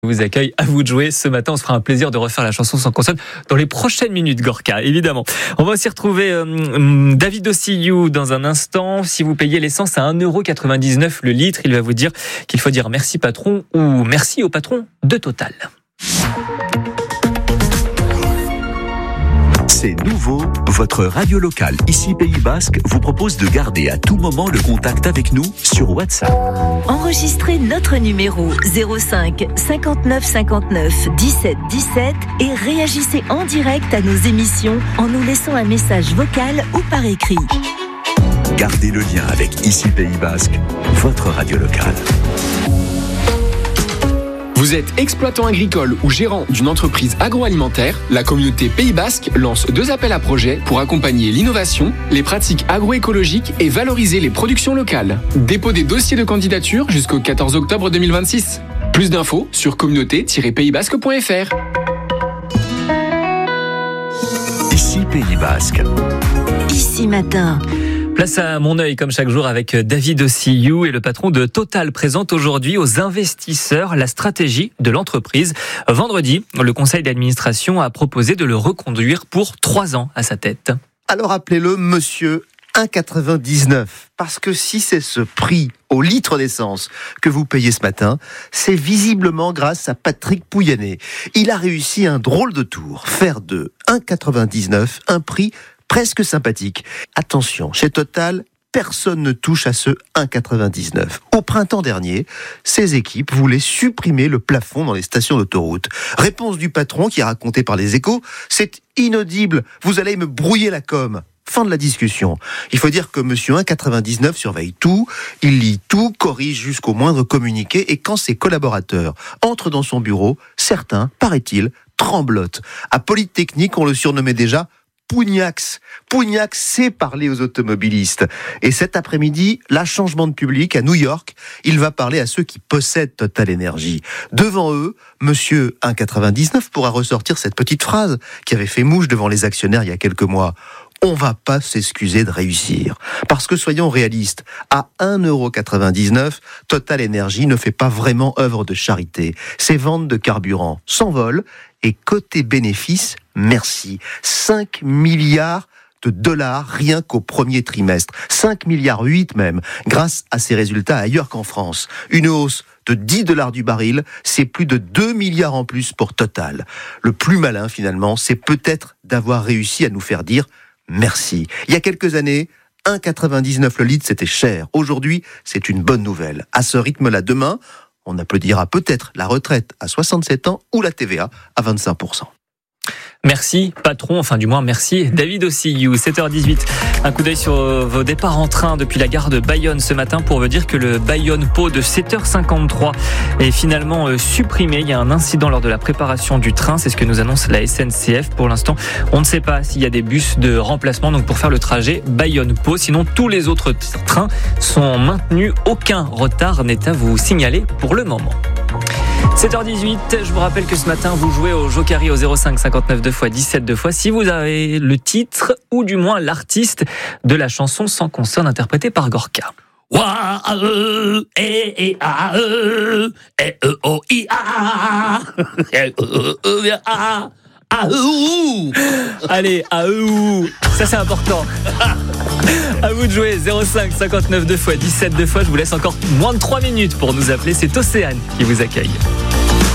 Vous accueille, à vous de jouer. Ce matin, on se fera un plaisir de refaire la chanson sans console dans les prochaines minutes, Gorka, évidemment. On va aussi retrouver David Ossiliou dans un instant. Si vous payez l'essence à 1,99€ le litre, il va vous dire qu'il faut dire merci patron ou merci au patron de Total. C'est nouveau, votre radio locale ici Pays Basque vous propose de garder à tout moment le contact avec nous sur WhatsApp. Enregistrez notre numéro 05 59 59 17 17 et réagissez en direct à nos émissions en nous laissant un message vocal ou par écrit. Gardez le lien avec ici Pays Basque, votre radio locale. Vous êtes exploitant agricole ou gérant d'une entreprise agroalimentaire, la communauté Pays Basque lance 2 appels à projets pour accompagner l'innovation, les pratiques agroécologiques et valoriser les productions locales. Dépôt des dossiers de candidature jusqu'au 14 octobre 2026. Plus d'infos sur communauté-paysbasque.fr. Ici Pays Basque. Ici matin. Place à mon œil, comme chaque jour, avec David Ossiliou et le patron de Total présente aujourd'hui aux investisseurs la stratégie de l'entreprise. Vendredi, le conseil d'administration a proposé de le reconduire pour 3 ans à sa tête. Alors appelez-le monsieur 1,99. Parce que si c'est ce prix au litre d'essence que vous payez ce matin, c'est visiblement grâce à Patrick Pouyanné. Il a réussi un drôle de tour. Faire de 1,99 un prix presque sympathique. Attention, chez Total, personne ne touche à ce 1,99. Au printemps dernier, ses équipes voulaient supprimer le plafond dans les stations d'autoroute. Réponse du patron qui est racontée par les Échos, c'est inaudible, vous allez me brouiller la com. Fin de la discussion. Il faut dire que monsieur 1,99 surveille tout, il lit tout, corrige jusqu'au moindre communiqué et quand ses collaborateurs entrent dans son bureau, certains, paraît-il, tremblotent. À Polytechnique, on le surnommait déjà Pougnax. Pougnax sait parler aux automobilistes. Et cet après-midi, là, changement de public à New York, il va parler à ceux qui possèdent Total Energy. Devant eux, monsieur 1,99 pourra ressortir cette petite phrase qui avait fait mouche devant les actionnaires il y a quelques mois. On va pas s'excuser de réussir. Parce que soyons réalistes, à 1,99€, Total Energy ne fait pas vraiment œuvre de charité. Ses ventes de carburant s'envolent et côté bénéfices, merci. 5 milliards de dollars rien qu'au premier trimestre. 5,8 milliards même, grâce à ces résultats ailleurs qu'en France. Une hausse de $10 du baril, c'est plus de 2 milliards en plus pour Total. Le plus malin finalement, c'est peut-être d'avoir réussi à nous faire dire merci. Il y a quelques années, 1,99 le litre, c'était cher. Aujourd'hui, c'est une bonne nouvelle. À ce rythme-là, demain, on applaudira peut-être la retraite à 67 ans ou la TVA à 25%. Merci patron, enfin du moins merci David Ossiliou. 7h18, un coup d'œil sur vos départs en train depuis la gare de Bayonne ce matin pour vous dire que le Bayonne-Pau de 7h53 est finalement supprimé. Il y a un incident lors de la préparation du train, c'est ce que nous annonce la SNCF. Pour l'instant, on ne sait pas s'il y a des bus de remplacement donc pour faire le trajet Bayonne-Pau. Sinon, tous les autres trains sont maintenus. Aucun retard n'est à vous signaler pour le moment. 7h18, je vous rappelle que ce matin, vous jouez au Jokari au 05 59 2 x 17 2 fois si vous avez le titre ou du moins l'artiste de la chanson sans consonne interprétée par Gorka. Allez, ça c'est important. À vous de jouer, 05 59 2 x 17 2 fois. Je vous laisse encore moins de 3 minutes pour nous appeler. C'est Océane qui vous accueille.